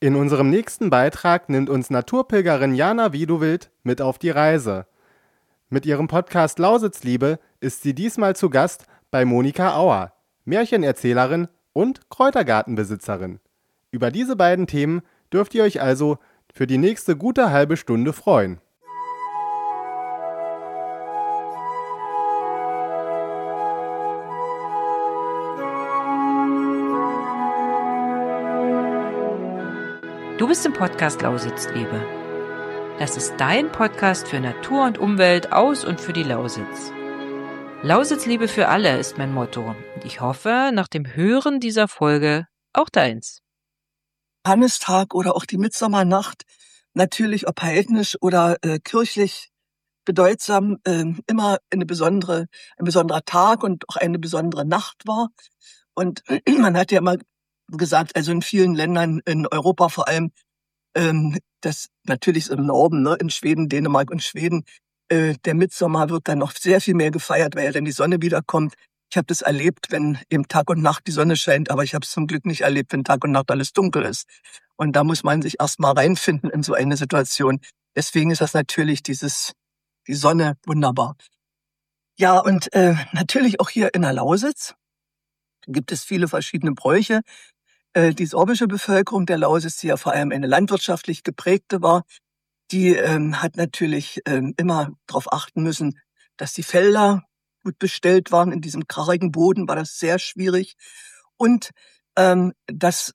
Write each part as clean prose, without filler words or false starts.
In unserem nächsten Beitrag nimmt uns Naturpilgerin Jana Wiedowild mit auf die Reise. Mit ihrem Podcast Lausitzliebe ist sie diesmal zu Gast bei Monika Auer, Märchenerzählerin und Kräutergartenbesitzerin. Über diese beiden Themen dürft ihr euch also für die nächste gute halbe Stunde freuen. Du bist im Podcast Lausitzliebe. Das ist dein Podcast für Natur und Umwelt aus und für die Lausitz. Lausitzliebe für alle ist mein Motto und ich hoffe, nach dem Hören dieser Folge auch deins. Johannistag oder auch die Mitsommernacht, natürlich ob heidnisch oder kirchlich bedeutsam, immer ein besonderer Tag und auch eine besondere Nacht war. Und man hat ja immer gesagt, also in vielen Ländern, in Europa vor allem, das natürlich im Norden, ne, in Schweden, Dänemark und Schweden, der Mittsommer wird dann noch sehr viel mehr gefeiert, weil ja dann die Sonne wiederkommt. Ich habe das erlebt, wenn eben Tag und Nacht die Sonne scheint, aber ich habe es zum Glück nicht erlebt, wenn Tag und Nacht alles dunkel ist. Und da muss man sich erst mal reinfinden in so eine Situation. Deswegen ist das natürlich die Sonne wunderbar. Ja, und natürlich auch hier in der Lausitz gibt es viele verschiedene Bräuche. Die sorbische Bevölkerung der Lausitz, die ja vor allem eine landwirtschaftlich geprägte war, die hat natürlich immer darauf achten müssen, dass die Felder gut bestellt waren. In diesem krarigen Boden war das sehr schwierig. Und dass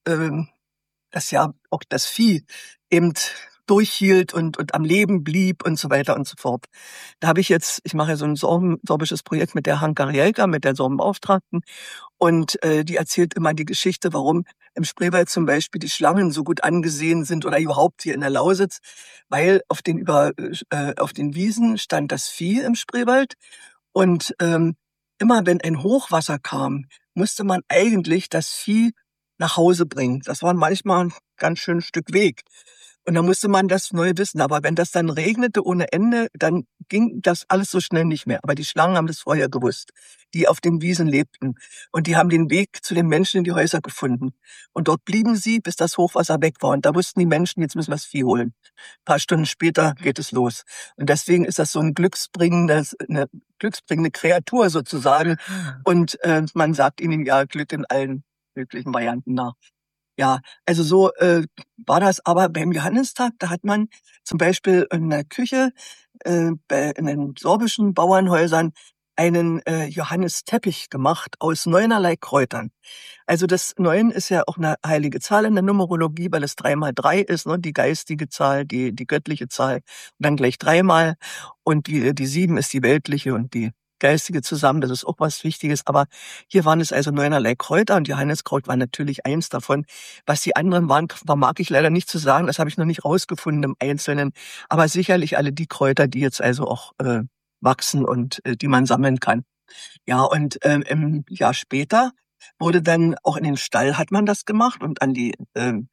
ja auch das Vieh eben durchhielt und am Leben blieb und so weiter und so fort. Da habe ich mache ja so ein sorbisches Projekt mit der Hanka Rielka, mit der Sorbenbeauftragten, und die erzählt immer die Geschichte, warum im Spreewald zum Beispiel die Schlangen so gut angesehen sind oder überhaupt hier in der Lausitz, weil auf den Wiesen stand das Vieh im Spreewald und immer wenn ein Hochwasser kam, musste man eigentlich das Vieh nach Hause bringen. Das war manchmal ein ganz schönes Stück Weg. Und dann musste man das neu wissen. Aber wenn das dann regnete ohne Ende, dann ging das alles so schnell nicht mehr. Aber die Schlangen haben das vorher gewusst, die auf den Wiesen lebten. Und die haben den Weg zu den Menschen in die Häuser gefunden. Und dort blieben sie, bis das Hochwasser weg war. Und da wussten die Menschen, jetzt müssen wir das Vieh holen. Ein paar Stunden später geht es los. Und deswegen ist das so eine glücksbringende Kreatur sozusagen. Und man sagt ihnen ja Glück in allen möglichen Varianten nach. Ja, also so war das aber beim Johannistag. Da hat man zum Beispiel in der Küche in den sorbischen Bauernhäusern einen Johannisteppich gemacht aus 9 Kräutern. Also das 9 ist ja auch eine heilige Zahl in der Numerologie, weil es 3 mal 3 ist, ne? Die geistige Zahl, die göttliche Zahl und dann gleich 3-mal. Und die 7 ist die weltliche und die geistige zusammen, das ist auch was Wichtiges. Aber hier waren es also 9 Kräuter und Johanniskraut war natürlich eins davon. Was die anderen waren, vermag ich leider nicht zu sagen. Das habe ich noch nicht rausgefunden im Einzelnen. Aber sicherlich alle die Kräuter, die jetzt also auch wachsen und die man sammeln kann. Ja, und im Jahr später wurde dann auch in den Stall hat man das gemacht und an die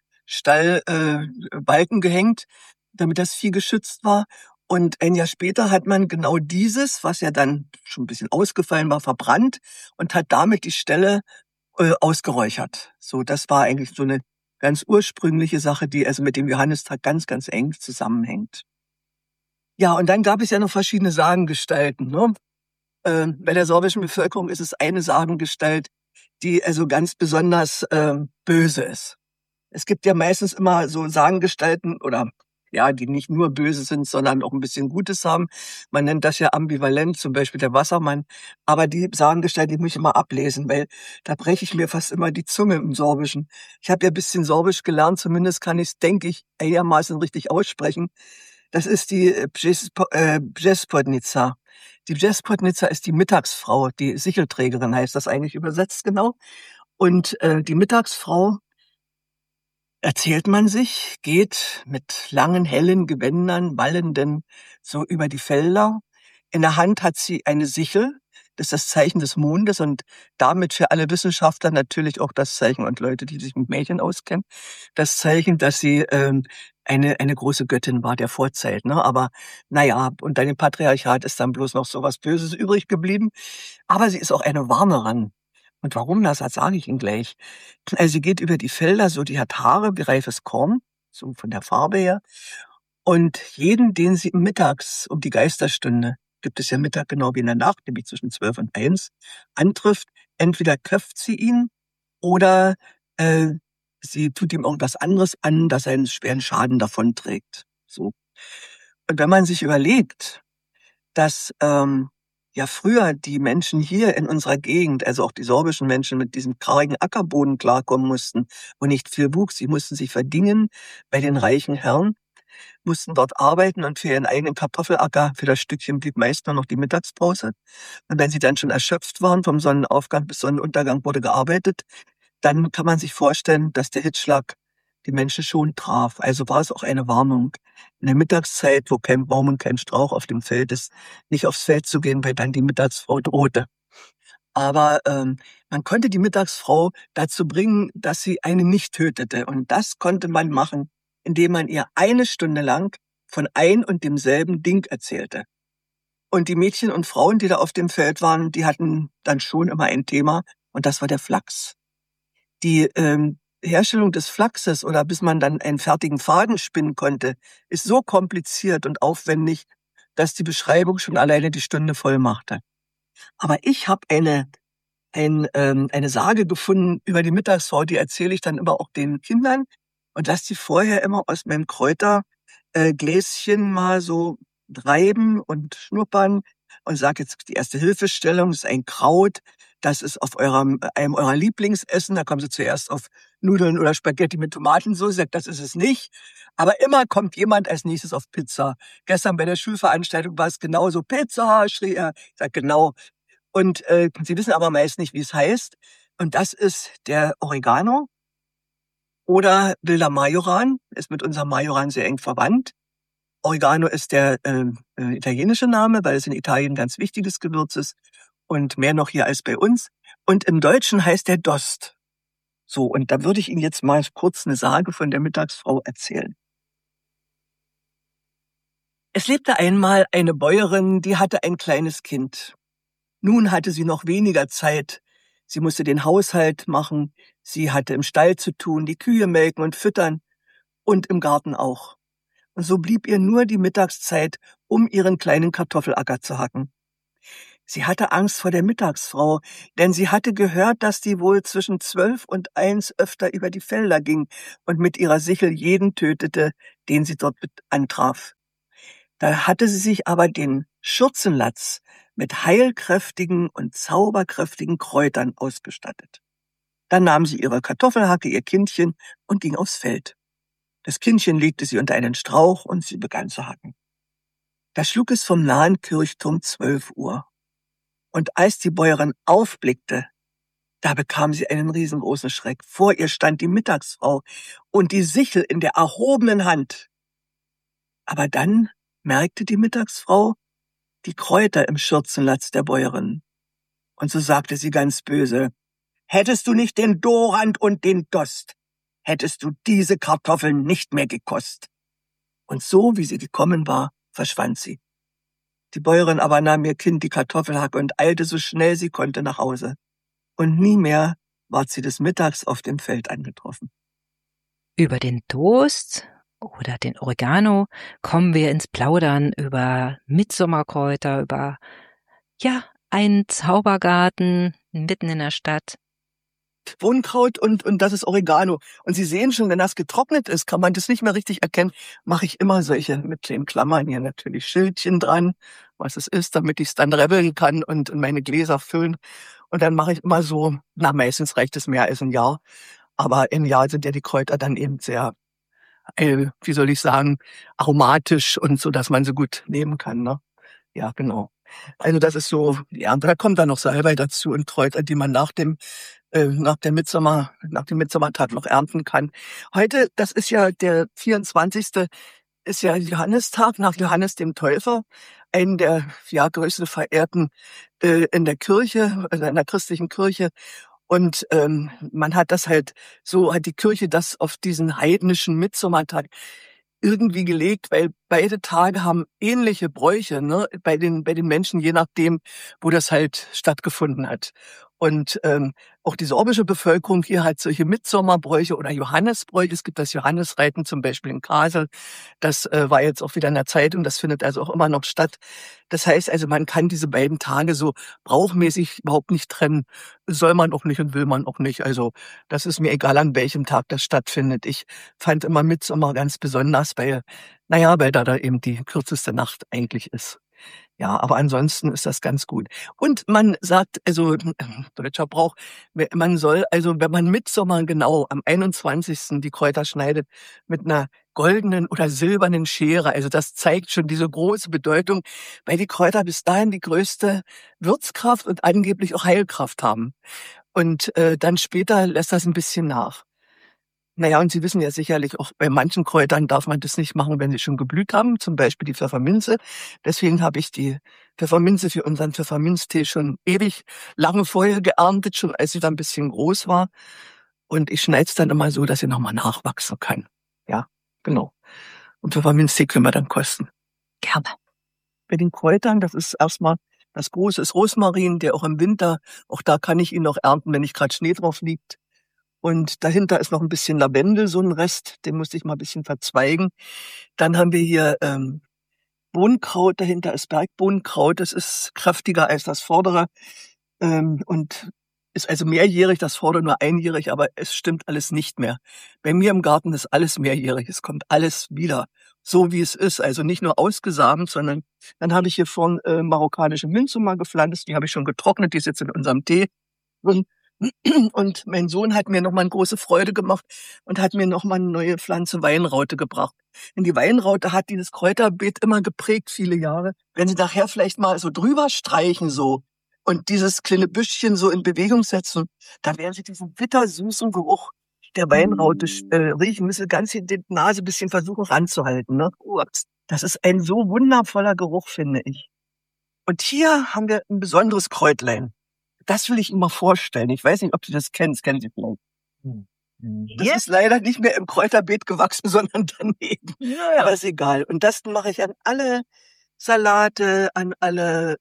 Stallbalken gehängt, damit das Vieh geschützt war. Und ein Jahr später hat man genau dieses, was ja dann schon ein bisschen ausgefallen war, verbrannt und hat damit die Stelle ausgeräuchert. So, das war eigentlich so eine ganz ursprüngliche Sache, die also mit dem Johannistag ganz, ganz eng zusammenhängt. Ja, und dann gab es ja noch verschiedene Sagengestalten, ne? Bei der sorbischen Bevölkerung ist es eine Sagengestalt, die also ganz besonders böse ist. Es gibt ja meistens immer so Sagengestalten oder ja, die nicht nur böse sind, sondern auch ein bisschen Gutes haben. Man nennt das ja ambivalent, zum Beispiel der Wassermann. Aber die Sagengestalt, die muss ich immer ablesen, weil da breche ich mir fast immer die Zunge im Sorbischen. Ich habe ja ein bisschen Sorbisch gelernt, zumindest kann ich es, denke ich, einigermaßen richtig aussprechen. Das ist die Bjespodnica. Die Bjespodnica ist die Mittagsfrau, die Sichelträgerin heißt das eigentlich übersetzt genau. Und die Mittagsfrau, erzählt man sich, geht mit langen, hellen Gewändern, wallenden so über die Felder. In der Hand hat sie eine Sichel, das ist das Zeichen des Mondes und damit für alle Wissenschaftler natürlich auch das Zeichen und Leute, die sich mit Märchen auskennen, das Zeichen, dass sie eine große Göttin war der Vorzeit. Ne? Aber naja, unter dem Patriarchat ist dann bloß noch so was Böses übrig geblieben. Aber sie ist auch eine Warnerin. Und warum das sage ich Ihnen gleich. Also sie geht über die Felder, so die hat Haare wie reifes Korn so von der Farbe her. Und jeden, den sie mittags um die Geisterstunde, gibt es ja Mittag genau wie in der Nacht, nämlich zwischen 12 und 1, antrifft, entweder köpft sie ihn oder äh, sie tut ihm irgendwas anderes an, dass er einen schweren Schaden davonträgt. So. Und wenn man sich überlegt, dass ja früher die Menschen hier in unserer Gegend, also auch die sorbischen Menschen, mit diesem kargen Ackerboden klarkommen mussten, wo nicht viel wuchs, sie mussten sich verdingen bei den reichen Herren, mussten dort arbeiten und für ihren eigenen Kartoffelacker, für das Stückchen blieb meist nur noch die Mittagspause. Und wenn sie dann schon erschöpft waren, vom Sonnenaufgang bis Sonnenuntergang wurde gearbeitet, dann kann man sich vorstellen, dass der Hitzschlag die Menschen schon traf. Also war es auch eine Warnung. In der Mittagszeit, wo kein Baum und kein Strauch auf dem Feld ist, nicht aufs Feld zu gehen, weil dann die Mittagsfrau drohte. Aber man konnte die Mittagsfrau dazu bringen, dass sie einen nicht tötete. Und das konnte man machen, indem man ihr 1 Stunde lang von ein und demselben Ding erzählte. Und die Mädchen und Frauen, die da auf dem Feld waren, die hatten dann schon immer ein Thema, und das war der Flachs. Die Herstellung des Flachses oder bis man dann einen fertigen Faden spinnen konnte, ist so kompliziert und aufwendig, dass die Beschreibung schon alleine die Stunde voll machte. Aber ich habe eine Sage gefunden über die Mittagsfrau, die erzähle ich dann immer auch den Kindern und lasse die vorher immer aus meinem Kräutergläschen mal so reiben und schnuppern und sage jetzt die erste Hilfestellung, das ist ein Kraut, das ist auf einem eurer Lieblingsessen, da kommen sie zuerst auf Nudeln oder Spaghetti mit Tomatensauce, sagt, das ist es nicht. Aber immer kommt jemand als nächstes auf Pizza. Gestern bei der Schulveranstaltung war es genauso, Pizza, schrie er. Ich sag, genau. Und sie wissen aber meist nicht, wie es heißt. Und das ist der Oregano oder wilder Majoran, ist mit unserem Majoran sehr eng verwandt. Oregano ist der italienische Name, weil es in Italien ein ganz wichtiges Gewürz ist und mehr noch hier als bei uns. Und im Deutschen heißt der Dost. So, und da würde ich Ihnen jetzt mal kurz eine Sage von der Mittagsfrau erzählen. Es lebte einmal eine Bäuerin, die hatte ein kleines Kind. Nun hatte sie noch weniger Zeit. Sie musste den Haushalt machen, sie hatte im Stall zu tun, die Kühe melken und füttern und im Garten auch. Und so blieb ihr nur die Mittagszeit, um ihren kleinen Kartoffelacker zu hacken. Sie hatte Angst vor der Mittagsfrau, denn sie hatte gehört, dass die wohl zwischen 12 und 1 öfter über die Felder ging und mit ihrer Sichel jeden tötete, den sie dort antraf. Da hatte sie sich aber den Schürzenlatz mit heilkräftigen und zauberkräftigen Kräutern ausgestattet. Dann nahm sie ihre Kartoffelhacke, ihr Kindchen und ging aufs Feld. Das Kindchen legte sie unter einen Strauch und sie begann zu hacken. Da schlug es vom nahen Kirchturm 12 Uhr. Und als die Bäuerin aufblickte, da bekam sie einen riesengroßen Schreck. Vor ihr stand die Mittagsfrau und die Sichel in der erhobenen Hand. Aber dann merkte die Mittagsfrau die Kräuter im Schürzenlatz der Bäuerin. Und so sagte sie ganz böse, hättest du nicht den Dorand und den Dost, hättest du diese Kartoffeln nicht mehr gekost. Und so, wie sie gekommen war, verschwand sie. Die Bäuerin aber nahm ihr Kind die Kartoffelhacke und eilte so schnell sie konnte nach Hause. Und nie mehr ward sie des Mittags auf dem Feld angetroffen. Über den Toast oder den Oregano kommen wir ins Plaudern über Mitsommerkräuter, über, einen Zaubergarten mitten in der Stadt. Wohnkraut und das ist Oregano. Und Sie sehen schon, wenn das getrocknet ist, kann man das nicht mehr richtig erkennen, mache ich immer solche mit den Klammern hier natürlich Schildchen dran, was es ist, damit ich es dann rebbeln kann und meine Gläser füllen. Und dann mache ich immer so, meistens reicht es mehr als ein Jahr. Aber im Jahr sind ja die Kräuter dann eben sehr, wie soll ich sagen, aromatisch und so, dass man sie gut nehmen kann, ne? Ja, genau. Also das ist so, ja, und da kommt dann noch Salbei dazu und Kräuter, die man nach dem Mitsommertag noch ernten kann. Heute, das ist ja der 24. ist ja Johannistag nach Johannes dem Täufer, einen der größten Verehrten in der Kirche, also in der christlichen Kirche. Und man hat das halt, so hat die Kirche das auf diesen heidnischen Mitsommertag irgendwie gelegt, weil beide Tage haben ähnliche Bräuche, ne, bei den Menschen, je nachdem, wo das halt stattgefunden hat. Und auch die sorbische Bevölkerung hier hat solche Mitsommerbräuche oder Johannesbräuche. Es gibt das Johannesreiten zum Beispiel in Kassel. Das war jetzt auch wieder in der Zeitung. Das findet also auch immer noch statt. Das heißt also, man kann diese beiden Tage so brauchmäßig überhaupt nicht trennen. Soll man auch nicht und will man auch nicht. Also das ist mir egal, an welchem Tag das stattfindet. Ich fand immer Mittsommer ganz besonders, weil da eben die kürzeste Nacht eigentlich ist. Ja, aber ansonsten ist das ganz gut. Und man sagt, also deutscher Brauch, man soll also, wenn man Mittsommer genau am 21. die Kräuter schneidet, mit einer goldenen oder silbernen Schere. Also das zeigt schon diese große Bedeutung, weil die Kräuter bis dahin die größte Würzkraft und angeblich auch Heilkraft haben. Und dann später lässt das ein bisschen nach. Naja, und Sie wissen ja sicherlich auch, bei manchen Kräutern darf man das nicht machen, wenn sie schon geblüht haben, zum Beispiel die Pfefferminze. Deswegen habe ich die Pfefferminze für unseren Pfefferminztee schon ewig lange vorher geerntet, schon als sie dann ein bisschen groß war. Und ich schneide es dann immer so, dass sie nochmal nachwachsen kann. Ja, genau. Und Pfefferminztee können wir dann kosten. Gerne. Bei den Kräutern, das ist erstmal das Große ist Rosmarin, der auch im Winter, auch da kann ich ihn noch ernten, wenn nicht gerade Schnee drauf liegt. Und dahinter ist noch ein bisschen Lavendel, so ein Rest, den musste ich mal ein bisschen verzweigen. Dann haben wir hier Bohnenkraut, dahinter ist Bergbohnenkraut, das ist kräftiger als das vordere und ist also mehrjährig, das vordere nur einjährig, aber es stimmt alles nicht mehr. Bei mir im Garten ist alles mehrjährig, es kommt alles wieder, so wie es ist, also nicht nur ausgesamt, sondern dann habe ich hier vorne marokkanische Minze mal gepflanzt, die habe ich schon getrocknet, die ist jetzt in unserem Tee drin. Und mein Sohn hat mir nochmal eine große Freude gemacht und hat mir nochmal eine neue Pflanze Weinraute gebracht. Denn die Weinraute hat dieses Kräuterbeet immer geprägt, viele Jahre. Wenn Sie nachher vielleicht mal so drüber streichen so und dieses kleine Büschchen so in Bewegung setzen, dann werden Sie diesen bittersüßen Geruch der Weinraute riechen, müssen ganz in die Nase ein bisschen versuchen ranzuhalten. Ne? Das ist ein so wundervoller Geruch, finde ich. Und hier haben wir ein besonderes Kräutlein. Das will ich Ihnen mal vorstellen. Ich weiß nicht, ob Sie das kennen. Das kennen Sie vielleicht. Das ist leider nicht mehr im Kräuterbeet gewachsen, sondern daneben. Ja. Aber ist egal. Und das mache ich an alle Salate, an alle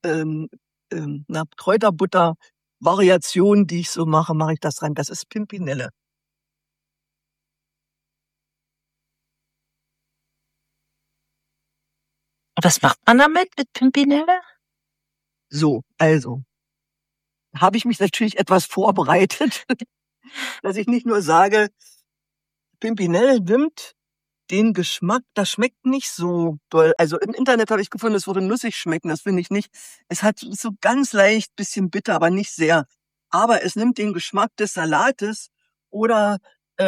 Kräuterbutter-Variationen, die ich so mache ich das rein. Das ist Pimpinelle. Und was macht man damit mit Pimpinelle? So, also habe ich mich natürlich etwas vorbereitet, dass ich nicht nur sage, Pimpinelle nimmt den Geschmack, das schmeckt nicht so doll. Also im Internet habe ich gefunden, es würde nussig schmecken, das finde ich nicht. Es hat so ganz leicht bisschen bitter, aber nicht sehr. Aber es nimmt den Geschmack des Salates oder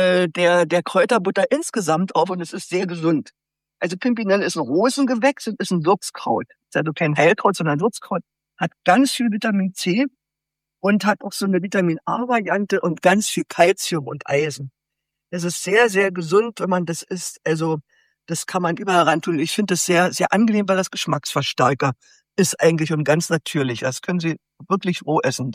der Kräuterbutter insgesamt auf und es ist sehr gesund. Also Pimpinelle ist ein Rosengewächs und ist ein Würzkraut. Ist also kein Heilkraut, sondern Würzkraut. Hat ganz viel Vitamin C. Und hat auch so eine Vitamin-A-Variante und ganz viel Kalzium und Eisen. Es ist sehr, sehr gesund, wenn man das isst. Also das kann man überall ran tun. Ich finde das sehr, sehr angenehm, weil das Geschmacksverstärker ist eigentlich und ganz natürlich. Das können Sie wirklich roh essen.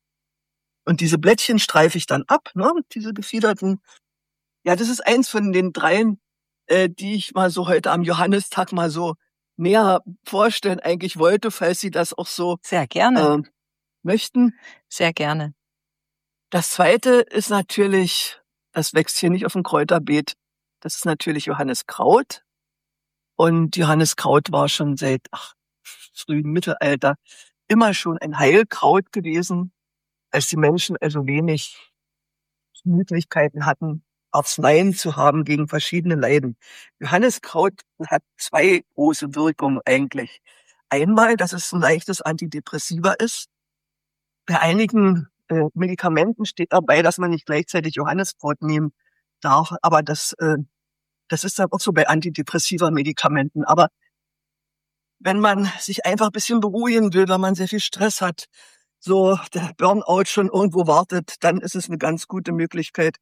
Und diese Blättchen streife ich dann ab, ne? Diese gefiederten. Ja, das ist eins von den dreien, die ich mal so heute am Johannistag mal so näher vorstellen eigentlich wollte, falls Sie das auch so Sehr gerne. Möchten. Sehr gerne. Das zweite ist natürlich, das wächst hier nicht auf dem Kräuterbeet, das ist natürlich Johanniskraut. Und Johanniskraut war schon seit frühen Mittelalter immer schon ein Heilkraut gewesen, als die Menschen also wenig Möglichkeiten hatten, Arzneien zu haben gegen verschiedene Leiden. Johanniskraut hat zwei große Wirkungen eigentlich. Einmal, dass es ein leichtes Antidepressiva ist. Bei einigen Medikamenten steht dabei, dass man nicht gleichzeitig Johanniskraut nehmen darf, aber das ist dann auch so bei antidepressiva Medikamenten. Aber wenn man sich einfach ein bisschen beruhigen will, wenn man sehr viel Stress hat, so der Burnout schon irgendwo wartet, dann ist es eine ganz gute Möglichkeit.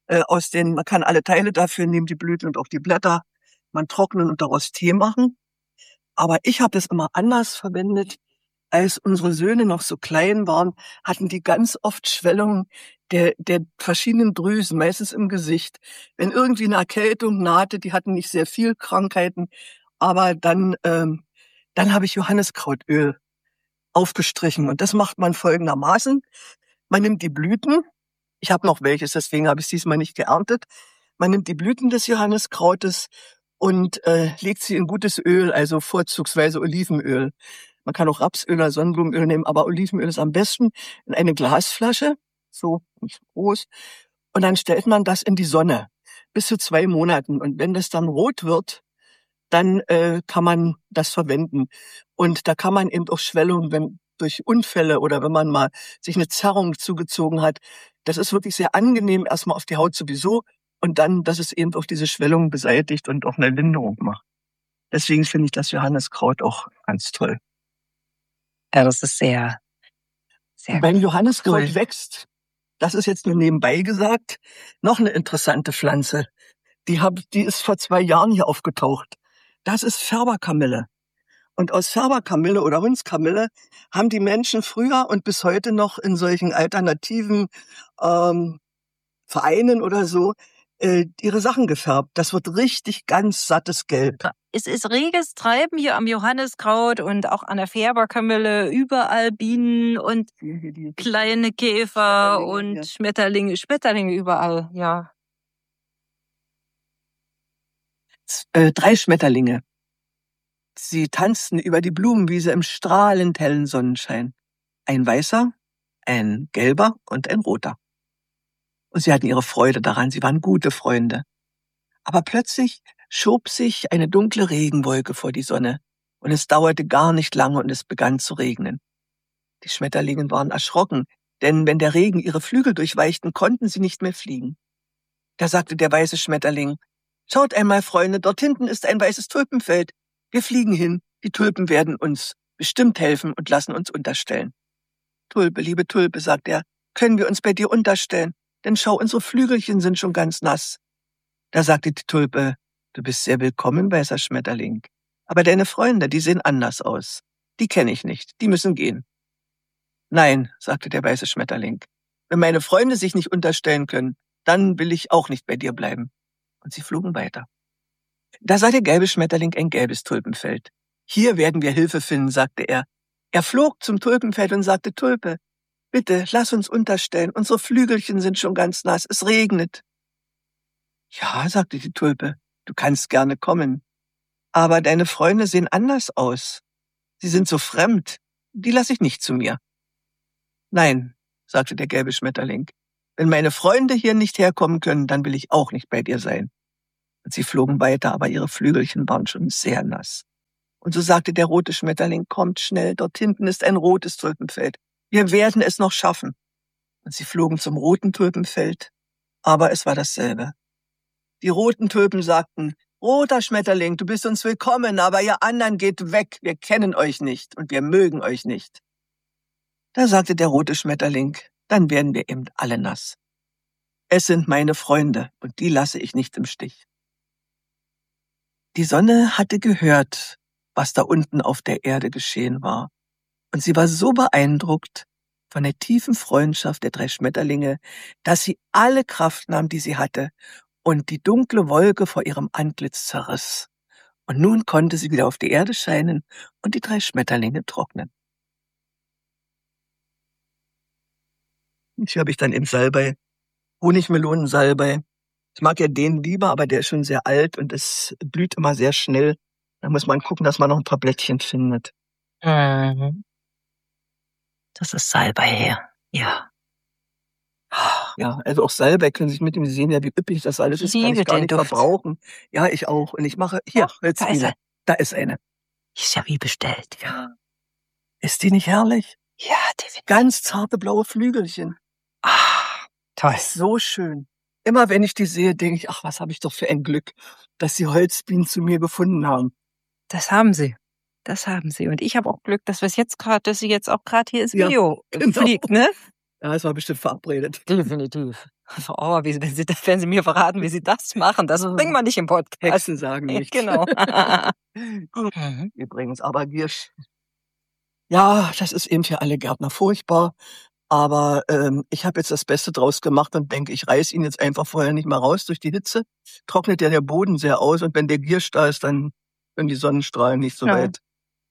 Man kann alle Teile dafür nehmen, die Blüten und auch die Blätter, man trocknen und daraus Tee machen. Aber ich habe das immer anders verwendet. Als unsere Söhne noch so klein waren, hatten die ganz oft Schwellungen der verschiedenen Drüsen, meistens im Gesicht. Wenn irgendwie eine Erkältung nahte, die hatten nicht sehr viel Krankheiten, aber dann habe ich Johanniskrautöl aufgestrichen. Und das macht man folgendermaßen. Man nimmt die Blüten. Ich habe noch welches, deswegen habe ich es diesmal nicht geerntet. Man nimmt die Blüten des Johanniskrautes und legt sie in gutes Öl, also vorzugsweise Olivenöl. Man kann auch Rapsöl oder Sonnenblumenöl nehmen, aber Olivenöl ist am besten, in eine Glasflasche, so nicht groß. Und dann stellt man das in die Sonne bis zu 2 Monaten. Und wenn das dann rot wird, dann kann man das verwenden. Und da kann man eben auch Schwellungen, wenn durch Unfälle oder wenn man mal sich eine Zerrung zugezogen hat, das ist wirklich sehr angenehm, erstmal auf die Haut sowieso und dann, dass es eben auch diese Schwellungen beseitigt und auch eine Linderung macht. Deswegen finde ich das Johanniskraut auch ganz toll. Ja, das ist sehr, sehr Und beim Johanniskraut cool. wächst, das ist jetzt nur nebenbei gesagt, noch eine interessante Pflanze. Die ist vor 2 Jahren hier aufgetaucht. Das ist Färberkamille. Und aus Färberkamille oder Hundskamille haben die Menschen früher und bis heute noch in solchen alternativen Vereinen oder so ihre Sachen gefärbt. Das wird richtig ganz sattes Gelb. Es ist reges Treiben hier am Johanniskraut und auch an der Färberkamille. Überall Bienen und kleine Käfer und Schmetterlinge. Schmetterlinge überall, ja. 3 Schmetterlinge. Sie tanzten über die Blumenwiese im strahlend hellen Sonnenschein. Ein weißer, ein gelber und ein roter. Und sie hatten ihre Freude daran, sie waren gute Freunde. Aber plötzlich schob sich eine dunkle Regenwolke vor die Sonne und es dauerte gar nicht lange und es begann zu regnen. Die Schmetterlinge waren erschrocken, denn wenn der Regen ihre Flügel durchweichten, konnten sie nicht mehr fliegen. Da sagte der weiße Schmetterling: Schaut einmal, Freunde, dort hinten ist ein weißes Tulpenfeld. Wir fliegen hin, die Tulpen werden uns bestimmt helfen und lassen uns unterstellen. Tulpe, liebe Tulpe, sagt er, können wir uns bei dir unterstellen? Denn schau, unsere Flügelchen sind schon ganz nass. Da sagte die Tulpe: Du bist sehr willkommen, weißer Schmetterling. Aber deine Freunde, die sehen anders aus. Die kenne ich nicht, die müssen gehen. Nein, sagte der weiße Schmetterling, wenn meine Freunde sich nicht unterstellen können, dann will ich auch nicht bei dir bleiben. Und sie flogen weiter. Da sah der gelbe Schmetterling ein gelbes Tulpenfeld. Hier werden wir Hilfe finden, sagte er. Er flog zum Tulpenfeld und sagte: Tulpe, bitte, lass uns unterstellen. Unsere Flügelchen sind schon ganz nass. Es regnet. Ja, sagte die Tulpe, du kannst gerne kommen. Aber deine Freunde sehen anders aus. Sie sind so fremd. Die lasse ich nicht zu mir. Nein, sagte der gelbe Schmetterling. Wenn meine Freunde hier nicht herkommen können, dann will ich auch nicht bei dir sein. Und sie flogen weiter, aber ihre Flügelchen waren schon sehr nass. Und so sagte der rote Schmetterling: Kommt schnell, dort hinten ist ein rotes Tulpenfeld. Wir werden es noch schaffen. Und sie flogen zum roten Tulpenfeld, aber es war dasselbe. Die roten Tulpen sagten: Roter Schmetterling, du bist uns willkommen, aber ihr anderen geht weg, wir kennen euch nicht und wir mögen euch nicht. Da sagte der rote Schmetterling: Dann werden wir eben alle nass. Es sind meine Freunde und die lasse ich nicht im Stich. Die Sonne hatte gehört, was da unten auf der Erde geschehen war. Und sie war so beeindruckt von der tiefen Freundschaft der 3 Schmetterlinge, dass sie alle Kraft nahm, die sie hatte, und die dunkle Wolke vor ihrem Antlitz zerriss. Und nun konnte sie wieder auf die Erde scheinen und die 3 Schmetterlinge trocknen. Hier habe ich dann eben Salbei, Honigmelonensalbei. Ich mag ja den lieber, aber der ist schon sehr alt und es blüht immer sehr schnell. Da muss man gucken, dass man noch ein paar Blättchen findet. Mhm. Das ist Salbei her, ja. Ja, also auch Salbei können Sie sich mit dem sehen, ja, wie üppig das alles ist, kann Liebe ich gar den nicht Duft. verbrauchen. Ja, ich auch. Und ich mache, hier, jetzt da ist wieder. er. Da ist eine. Ist ja wie bestellt. Ja. Ist die nicht herrlich? Ja, definitiv. Ganz zarte blaue Flügelchen. Toll. So schön. Immer wenn ich die sehe, denke ich, ach, was habe ich doch für ein Glück, dass die Holzbienen zu mir gefunden haben. Das haben sie. Das haben sie. Und ich habe auch Glück, dass sie jetzt auch gerade hier ins Ja, Video genau. fliegt, ne? Ja, es war bestimmt verabredet. Definitiv. Oh, wenn sie mir verraten, wie sie das machen, das bringen wir nicht im Podcast. Hexen sagen nichts. Genau. Mhm. Übrigens, aber Giersch. Ja, das ist eben für alle Gärtner furchtbar. Aber ich habe jetzt das Beste draus gemacht und denke, ich reiß ihn jetzt einfach vorher nicht mal raus durch die Hitze. Trocknet ja der Boden sehr aus und wenn der Giersch da ist, dann können die Sonnenstrahlen nicht so Ja. weit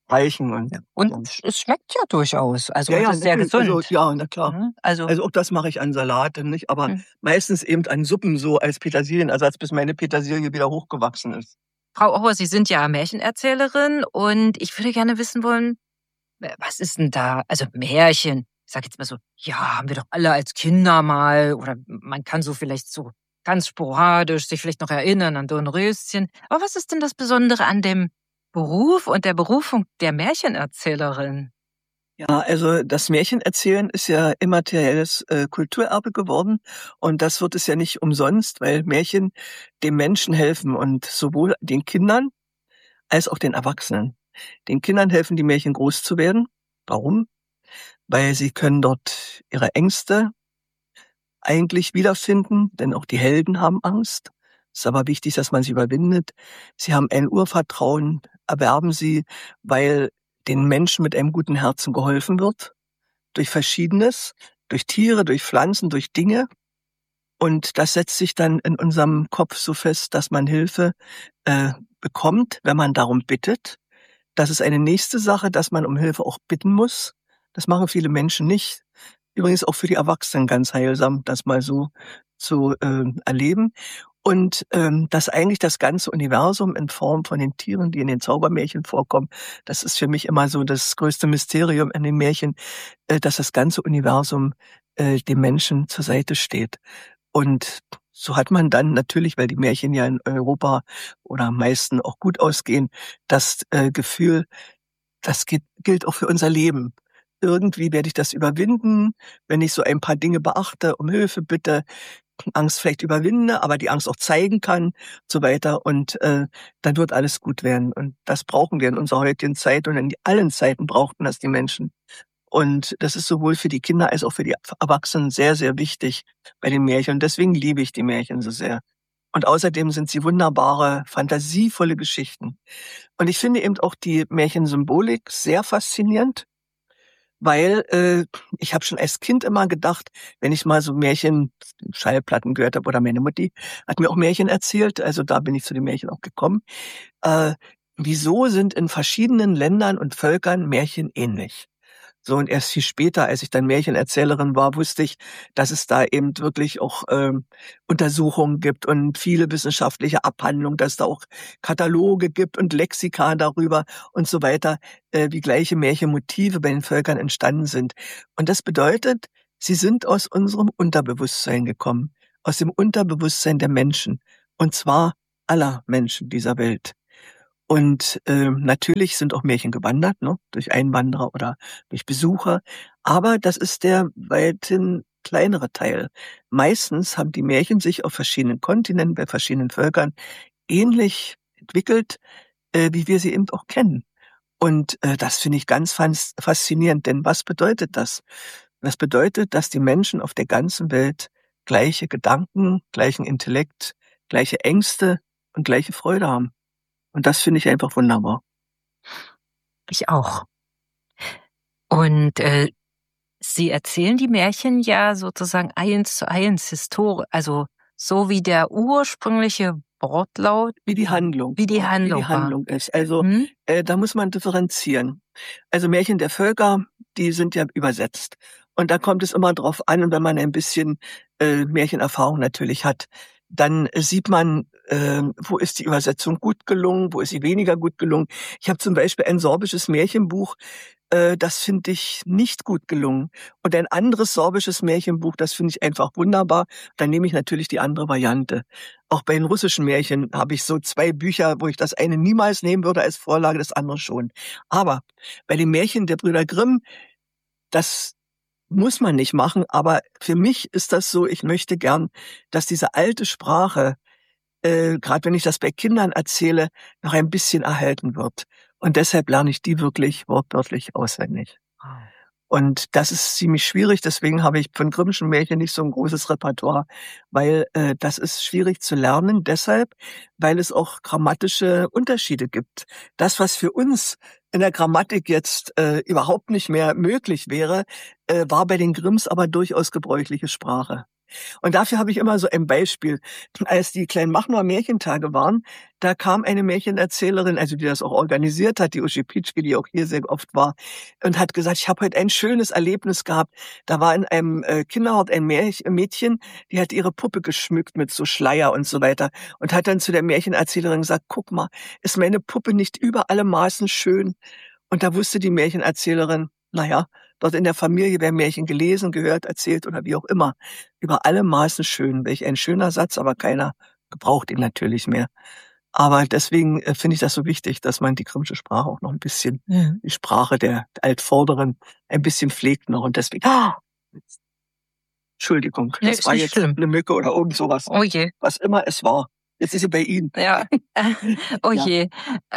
reichen und Ja. Und so. es schmeckt ja durchaus. Also Ja, und ja, ist sehr natürlich. gesund. Ja, na klar. Ne? Also, Also auch das mache ich an Salaten, nicht? Aber hm. meistens eben an Suppen so als Petersilienersatz, bis meine Petersilie wieder hochgewachsen ist. Frau Auer, Sie sind ja Märchenerzählerin und ich würde gerne wissen wollen, was ist denn da, also Märchen, ich sage jetzt mal so, ja, haben wir doch alle als Kinder mal oder man kann so vielleicht so ganz sporadisch sich vielleicht noch erinnern an Dornröschen. Aber was ist denn das Besondere an dem Beruf und der Berufung der Märchenerzählerin? Ja, also das Märchenerzählen ist ja immaterielles Kulturerbe geworden und das wird es ja nicht umsonst, weil Märchen dem Menschen helfen und sowohl den Kindern als auch den Erwachsenen. Den Kindern helfen die Märchen groß zu werden. Warum? Weil sie können dort ihre Ängste eigentlich wiederfinden, denn auch die Helden haben Angst. Es ist aber wichtig, dass man sie überwindet. Sie haben ein Urvertrauen, erwerben sie, weil den Menschen mit einem guten Herzen geholfen wird, durch Verschiedenes, durch Tiere, durch Pflanzen, durch Dinge. Und das setzt sich dann in unserem Kopf so fest, dass man Hilfe bekommt, wenn man darum bittet. Das ist eine nächste Sache, dass man um Hilfe auch bitten muss. Das machen viele Menschen nicht. Übrigens auch für die Erwachsenen ganz heilsam, das mal so zu erleben. Und dass eigentlich das ganze Universum in Form von den Tieren, die in den Zaubermärchen vorkommen, das ist für mich immer so das größte Mysterium in den Märchen, dass das ganze Universum dem Menschen zur Seite steht. Und so hat man dann natürlich, weil die Märchen ja in Europa oder am meisten auch gut ausgehen, das Gefühl, das gilt auch für unser Leben. Irgendwie werde ich das überwinden, wenn ich so ein paar Dinge beachte, um Hilfe bitte, Angst vielleicht überwinde, aber die Angst auch zeigen kann, so weiter. Und dann wird alles gut werden. Und das brauchen wir in unserer heutigen Zeit und in allen Zeiten brauchten das die Menschen. Und das ist sowohl für die Kinder als auch für die Erwachsenen sehr, sehr wichtig bei den Märchen. Und deswegen liebe ich die Märchen so sehr. Und außerdem sind sie wunderbare, fantasievolle Geschichten. Und ich finde eben auch die Märchensymbolik sehr faszinierend, weil ich habe schon als Kind immer gedacht, wenn ich mal so Märchen, Schallplatten gehört habe oder meine Mutti hat mir auch Märchen erzählt, also da bin ich zu den Märchen auch gekommen. Äh, Wieso sind in verschiedenen Ländern und Völkern Märchen ähnlich? So, und erst viel später, als ich dann Märchenerzählerin war, wusste ich, dass es da eben wirklich auch Untersuchungen gibt und viele wissenschaftliche Abhandlungen, dass da auch Kataloge gibt und Lexika darüber und so weiter, wie gleiche Märchenmotive bei den Völkern entstanden sind. Und das bedeutet, sie sind aus unserem Unterbewusstsein gekommen, aus dem Unterbewusstsein der Menschen, und zwar aller Menschen dieser Welt. Und natürlich sind auch Märchen gewandert, ne, durch Einwanderer oder durch Besucher. Aber das ist der weithin kleinere Teil. Meistens haben die Märchen sich auf verschiedenen Kontinenten, bei verschiedenen Völkern ähnlich entwickelt, wie wir sie eben auch kennen. Und das finde ich ganz faszinierend, denn was bedeutet das? Das bedeutet, dass die Menschen auf der ganzen Welt gleiche Gedanken, gleichen Intellekt, gleiche Ängste und gleiche Freude haben. Und das finde ich einfach wunderbar. Ich auch. Und Sie erzählen die Märchen ja sozusagen 1:1 also so wie der ursprüngliche Wortlaut, Wie die Handlung. wie die Handlung Wie die Handlung ist. Also Mhm. da muss man differenzieren. Also Märchen der Völker, die sind ja übersetzt. Und da kommt es immer drauf an, und wenn man ein bisschen Märchenerfahrung natürlich hat, dann sieht man, wo ist die Übersetzung gut gelungen, wo ist sie weniger gut gelungen. Ich habe zum Beispiel ein sorbisches Märchenbuch, das finde ich nicht gut gelungen. Und ein anderes sorbisches Märchenbuch, das finde ich einfach wunderbar. Dann nehme ich natürlich die andere Variante. Auch bei den russischen Märchen habe ich so 2 Bücher, wo ich das eine niemals nehmen würde als Vorlage, das andere schon. Aber bei den Märchen der Brüder Grimm, das muss man nicht machen, aber für mich ist das so, ich möchte gern, dass diese alte Sprache, grad wenn ich das bei Kindern erzähle, noch ein bisschen erhalten wird. Und deshalb lerne ich die wirklich wortwörtlich auswendig. Wow. Und das ist ziemlich schwierig, deswegen habe ich von Grimmschen Märchen nicht so ein großes Repertoire, weil das ist schwierig zu lernen, deshalb, weil es auch grammatische Unterschiede gibt. Das, was für uns in der Grammatik jetzt überhaupt nicht mehr möglich wäre, war bei den Grimms aber durchaus gebräuchliche Sprache. Und dafür habe ich immer so ein Beispiel. Als die Kleinmachnower Märchentage waren, da kam eine Märchenerzählerin, also die das auch organisiert hat, die Uschi Pietschke, die auch hier sehr oft war, und hat gesagt, ich habe heute ein schönes Erlebnis gehabt. Da war in einem Kinderhort ein Mädchen, die hat ihre Puppe geschmückt mit so Schleier und so weiter und hat dann zu der Märchenerzählerin gesagt, guck mal, ist meine Puppe nicht über alle Maßen schön? Und da wusste die Märchenerzählerin, naja, dort in der Familie werden Märchen gelesen, gehört, erzählt oder wie auch immer. Über alle Maßen schön. Welch ein schöner Satz, aber keiner gebraucht ihn natürlich mehr. Aber deswegen finde ich das so wichtig, dass man die Grimmsche Sprache auch noch ein bisschen, die Sprache der Altvorderen, ein bisschen pflegt noch. Und deswegen, Entschuldigung, Nee, das ist war nicht jetzt schlimm. eine Mücke oder irgend sowas. Oh je. Was immer es war. Jetzt ist sie bei Ihnen. Ja. Oh Ja. je.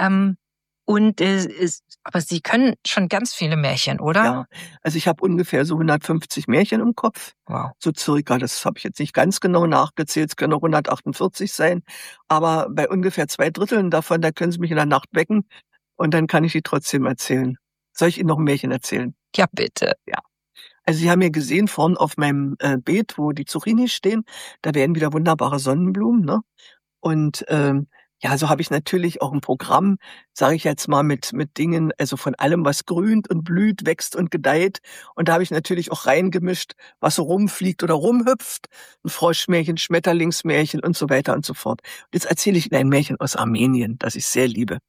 Aber Sie können schon ganz viele Märchen, oder? Ja, also ich habe ungefähr so 150 Märchen im Kopf. Wow. So circa, das habe ich jetzt nicht ganz genau nachgezählt, es können auch 148 sein. Aber bei ungefähr 2/3 davon, da können Sie mich in der Nacht wecken und dann kann ich die trotzdem erzählen. Soll ich Ihnen noch ein Märchen erzählen? Ja, bitte. Also Sie haben ja gesehen, vorn auf meinem Beet, wo die Zucchinis stehen, da werden wieder wunderbare Sonnenblumen, ne? Und ja, so habe ich natürlich auch ein Programm, sage ich jetzt mal, mit Dingen, also von allem, was grünt und blüht, wächst und gedeiht. Und da habe ich natürlich auch reingemischt, was so rumfliegt oder rumhüpft. Ein Froschmärchen, Schmetterlingsmärchen und so weiter und so fort. Und jetzt erzähle ich Ihnen ein Märchen aus Armenien, das ich sehr liebe.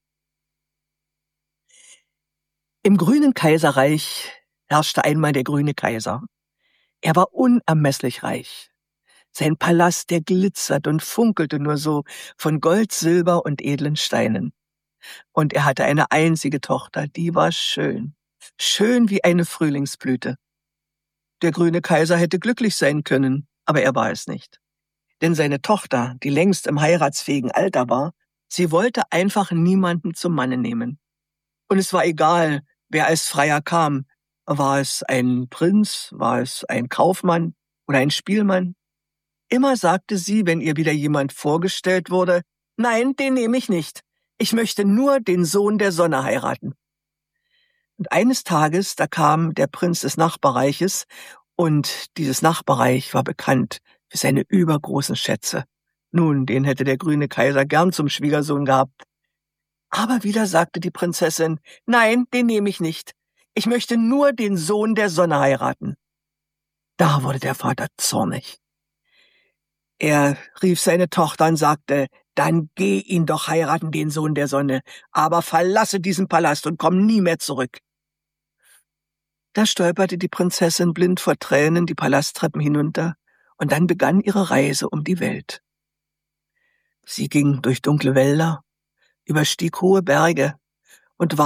Im grünen Kaiserreich herrschte einmal der grüne Kaiser. Er war unermesslich reich. Sein Palast, der glitzert und funkelte nur so von Gold, Silber und edlen Steinen. Und er hatte eine einzige Tochter, die war schön. Schön wie eine Frühlingsblüte. Der grüne Kaiser hätte glücklich sein können, aber er war es nicht. Denn seine Tochter, die längst im heiratsfähigen Alter war, sie wollte einfach niemanden zum Manne nehmen. Und es war egal, wer als Freier kam. War es ein Prinz, war es ein Kaufmann oder ein Spielmann? Immer sagte sie, wenn ihr wieder jemand vorgestellt wurde, nein, den nehme ich nicht. Ich möchte nur den Sohn der Sonne heiraten. Und eines Tages, da kam der Prinz des Nachbarreiches und dieses Nachbarreich war bekannt für seine übergroßen Schätze. Nun, den hätte der grüne Kaiser gern zum Schwiegersohn gehabt. Aber wieder sagte die Prinzessin, nein, den nehme ich nicht. Ich möchte nur den Sohn der Sonne heiraten. Da wurde der Vater zornig. Er rief seine Tochter und sagte, dann geh ihn doch heiraten, den Sohn der Sonne, aber verlasse diesen Palast und komm nie mehr zurück. Da stolperte die Prinzessin blind vor Tränen die Palasttreppen hinunter und dann begann ihre Reise um die Welt. Sie ging durch dunkle Wälder, überstieg hohe Berge,